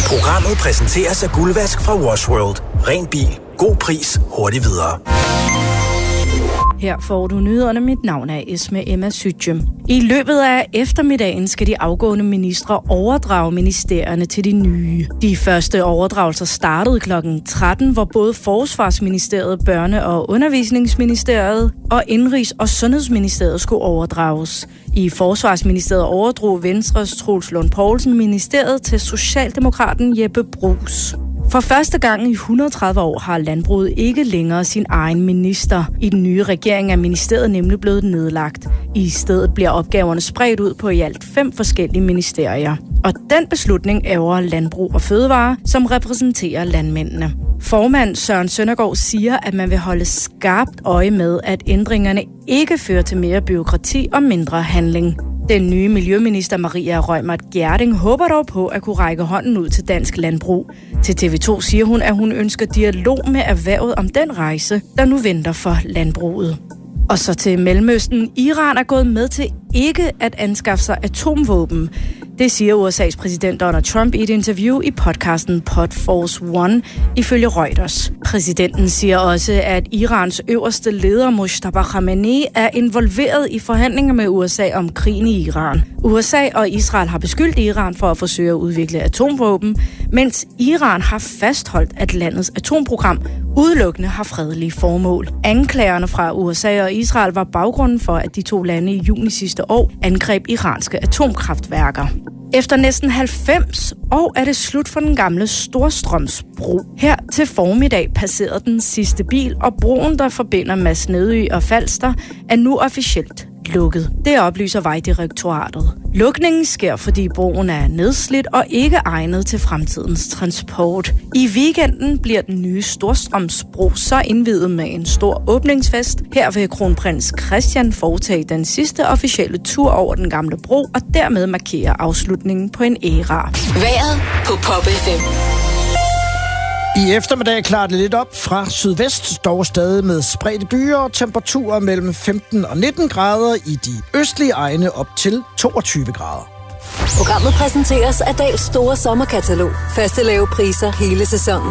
Programmet præsenteres af Guldvask fra Wash World. Ren bil. God pris. Hurtigt videre. Her får du nyhederne. Mit navn er Esme Emma Sytjem. I løbet af eftermiddagen skal de afgående ministre overdrage ministerierne til de nye. De første overdragelser startede kl. 13, hvor både Forsvarsministeriet, Børne- og Undervisningsministeriet og Indenrigs- og Sundhedsministeriet skulle overdrages. I Forsvarsministeriet overdrog Venstres Troels Lund Poulsen ministeriet til Socialdemokraten Jeppe Bruus. For første gang i 130 år har landbruget ikke længere sin egen minister. I den nye regering er ministeriet nemlig blevet nedlagt. I stedet bliver opgaverne spredt ud på i alt 5 forskellige ministerier. Og den beslutning ærger Landbrug og Fødevare, som repræsenterer landmændene. Formand Søren Søndergaard siger, at man vil holde skarpt øje med, at ændringerne ikke fører til mere bureaukrati og mindre handling. Den nye miljøminister Maria Reumert Gjerding håber dog på at kunne række hånden ud til dansk landbrug. Til TV2 siger hun, at hun ønsker dialog med erhvervet om den rejse, der nu venter for landbruget. Og så til Mellemøsten. Iran er gået med til ikke at anskaffe sig atomvåben. Det siger USA's præsident Donald Trump i et interview i podcasten Podforce One, ifølge Reuters. Præsidenten siger også, at Irans øverste leder Mustafa Khamenei er involveret i forhandlinger med USA om krigen i Iran. USA og Israel har beskyldt Iran for at forsøge at udvikle atomvåben, mens Iran har fastholdt, at landets atomprogram udelukkende har fredelige formål. Anklagerne fra USA og Israel var baggrunden for, at de 2 lande i juni sidste år angreb iranske atomkraftværker. Efter næsten 90 år er det slut for den gamle Storstrømsbro. Her til formiddag passerede den sidste bil, og broen, der forbinder Masnedø og Falster, er nu officielt lukket. Det oplyser Vejdirektoratet. Lukningen sker, fordi broen er nedslidt og ikke egnet til fremtidens transport. I weekenden bliver den nye Storstrømsbro så indviet med en stor åbningsfest. Her vil kronprins Christian foretage den sidste officielle tur over den gamle bro og dermed markere afslutningen på en æra. Vejret på Pop FM. I eftermiddag klarer det lidt op fra sydvest, dog stadig med spredte byer og temperaturer mellem 15 og 19 grader i de østlige egne op til 22 grader. Programmet præsenteres af Dahls store sommerkatalog. Faste lave priser hele sæsonen.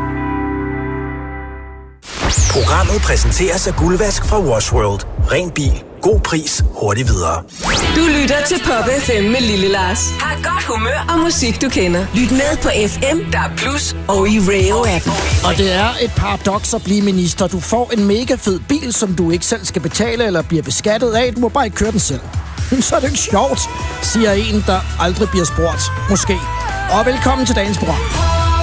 Programmet præsenteres af Guldvask fra Wash World. Ren bil. God pris. Hurtigt videre. Du lytter til Pop FM med Lille Lars. Har godt humør og musik, du kender. Lyt med på FM, der er Plus og i Rayo-appen. Og det er et paradoks at blive minister. Du får en mega fed bil, som du ikke selv skal betale eller bliver beskattet af. Du må bare ikke køre den selv. Så er det ikke sjovt, siger en, der aldrig bliver spurgt. Måske. Og velkommen til dagens program.